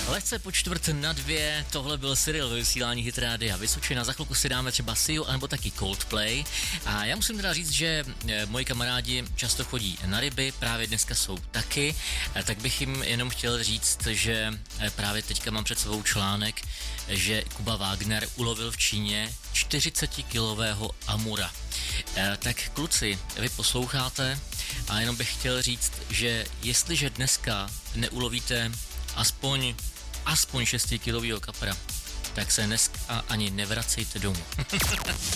Lehce po 1:45, tohle byl Cyril ve vysílání Hit Rádia Vysočina. Za chvilku si dáme třeba Siu anebo taky Coldplay. A já musím teda říct, že moji kamarádi často chodí na ryby, právě dneska jsou taky, tak bych jim jenom chtěl říct, že právě teďka mám před sebou článek, že Kuba Wagner ulovil v Číně 40kilového amura. Tak kluci, vy posloucháte a jenom bych chtěl říct, že jestliže dneska neulovíte aspoň 6kilového kapra, tak se dneska ani nevracejte domů.